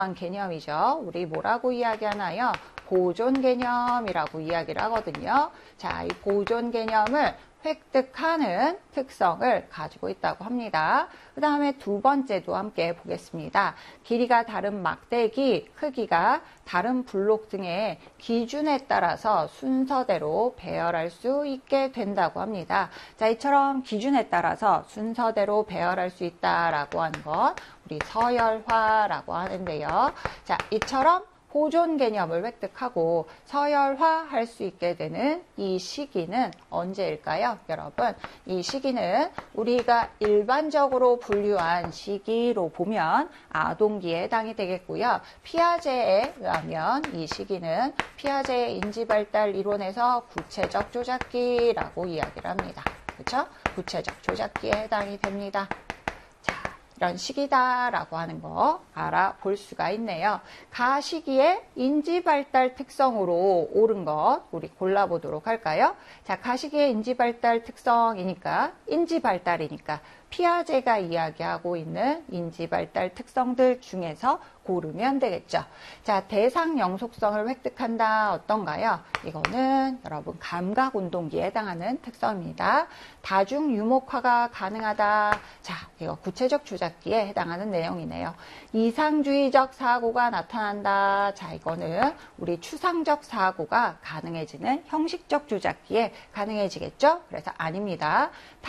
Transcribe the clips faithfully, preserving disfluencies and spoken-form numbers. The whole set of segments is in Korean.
개념이죠. 우리 뭐라고 이야기하나요? 보존 개념이라고 이야기를 하거든요. 자, 이 보존 개념을 획득하는 특성을 가지고 있다고 합니다. 그 다음에 두 번째도 함께 보겠습니다. 길이가 다른 막대기, 크기가 다른 블록 등의 기준에 따라서 순서대로 배열할 수 있게 된다고 합니다. 자, 이처럼 기준에 따라서 순서대로 배열할 수 있다라고 하는 것, 우리 서열화라고 하는데요. 자, 이처럼 보존 개념을 획득하고 서열화할 수 있게 되는 이 시기는 언제일까요? 여러분, 이 시기는 우리가 일반적으로 분류한 시기로 보면 아동기에 해당이 되겠고요. 피아제에 의하면 이 시기는 피아제의 인지발달 이론에서 구체적 조작기라고 이야기를 합니다. 그렇죠? 구체적 조작기에 해당이 됩니다. 이런 시기다라고 하는 거 알아볼 수가 있네요. 가 시기의 인지발달 특성으로 옳은 것 우리 골라보도록 할까요? 자, 가 시기의 인지발달 특성이니까 인지발달이니까 피아제가 이야기하고 있는 인지발달 특성들 중에서 고르면 되겠죠. 자, 대상 영속성을 획득한다. 어떤가요? 이거는 여러분 감각운동기에 해당하는 특성입니다. 다중 유목화가 가능하다. 자, 이거 구체적 조작기에 해당하는 내용이네요. 이상주의적 사고가 나타난다. 자, 이거는 우리 추상적 사고가 가능해지는 형식적 조작기에 가능해지겠죠? 그래서 아닙니다.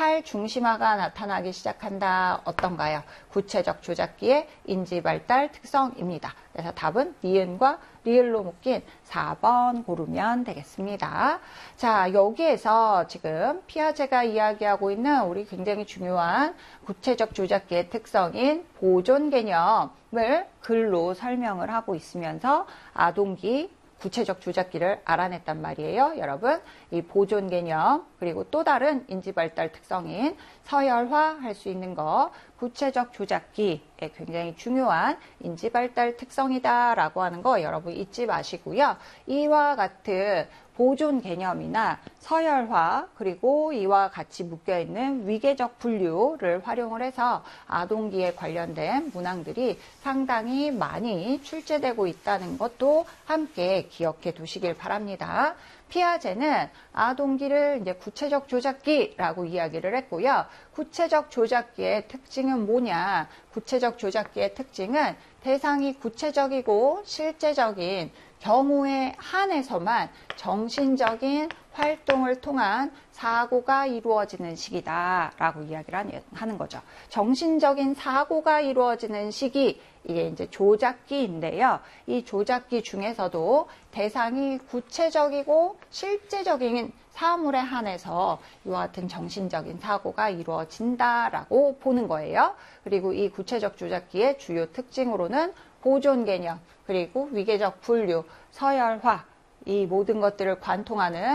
탈중심화가 나타나기 시작한다. 어떤가요? 구체적 조작기의 인지발달 특성입니다. 그래서 답은 니은과 리을로 묶인 사 번 고르면 되겠습니다. 자, 여기에서 지금 피아제가 이야기하고 있는 우리 굉장히 중요한 구체적 조작기의 특성인 보존 개념을 글로 설명을 하고 있으면서 아동기 구체적 조작기를 알아냈단 말이에요. 여러분, 이 보존 개념 그리고 또 다른 인지발달 특성인 서열화할 수 있는 거 구체적 조작기의 굉장히 중요한 인지발달 특성이다라고 하는 거 여러분 잊지 마시고요. 이와 같은 보존 개념이나 서열화 그리고 이와 같이 묶여있는 위계적 분류를 활용을 해서 아동기에 관련된 문항들이 상당히 많이 출제되고 있다는 것도 함께 기억해 두시길 바랍니다. 피아제는 아동기를 이제 구체적 조작기라고 이야기를 했고요. 구체적 조작기의 특징은 뭐냐? 구체적 조작기의 특징은 대상이 구체적이고 실제적인 경우에 한해서만 정신적인 활동을 통한 사고가 이루어지는 시기다라고 이야기를 하는 거죠. 정신적인 사고가 이루어지는 시기, 이게 이제 조작기인데요. 이 조작기 중에서도 대상이 구체적이고 실제적인 사물에 한해서 이와 같은 정신적인 사고가 이루어진다라고 보는 거예요. 그리고 이 구체적 조작기의 주요 특징으로는 보존 개념, 그리고 위계적 분류, 서열화, 이 모든 것들을 관통하는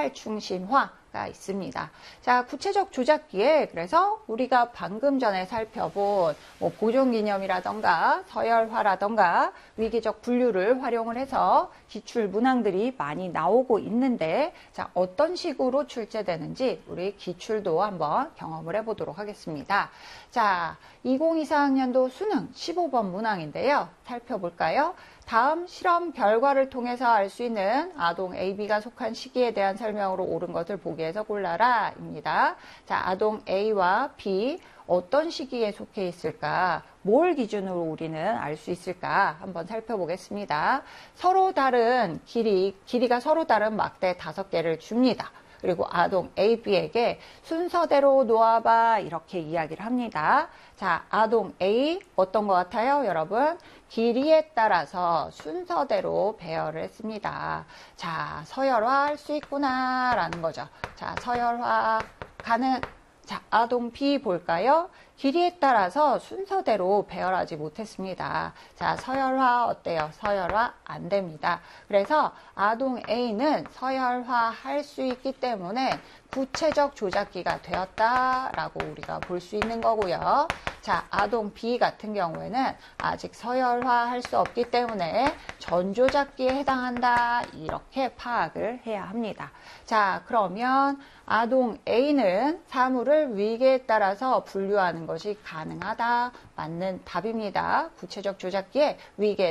탈중심화가 있습니다. 자, 구체적 조작기에 그래서 우리가 방금 전에 살펴본 뭐 보존 개념이라던가 서열화라던가 위계적 분류를 활용을 해서 기출 문항들이 많이 나오고 있는데, 자, 어떤 식으로 출제되는지 우리 기출도 한번 경험을 해보도록 하겠습니다. 자, 이천이십사 학년도 수능 십오 번 문항인데요. 살펴볼까요? 다음 실험 결과를 통해서 알 수 있는 아동 A, B가 속한 시기에 대한 설명으로 옳은 것을 보기에서 골라라 입니다. 자, 아동 A와 B 어떤 시기에 속해 있을까? 뭘 기준으로 우리는 알 수 있을까? 한번 살펴보겠습니다. 서로 다른 길이, 길이가 서로 다른 막대 다섯 개를 줍니다. 그리고 아동 A, B에게 순서대로 놓아봐 이렇게 이야기를 합니다. 자, 아동 A 어떤 것 같아요, 여러분? 길이에 따라서 순서대로 배열을 했습니다. 자, 서열화할 수 있구나 라는 거죠. 자, 서열화 가능. 자, 아동 B 볼까요? 길이에 따라서 순서대로 배열하지 못했습니다. 자, 서열화 어때요? 서열화 안 됩니다. 그래서 아동 A는 서열화할 수 있기 때문에 구체적 조작기가 되었다라고 우리가 볼 수 있는 거고요. 자, 아동 B 같은 경우에는 아직 서열화할 수 없기 때문에 전조작기에 해당한다. 이렇게 파악을 해야 합니다. 자, 그러면 아동 A는 사물을 위계에 따라서 분류하는 것이 가능하다. 맞는 답입니다. 구체적 조작기에 위계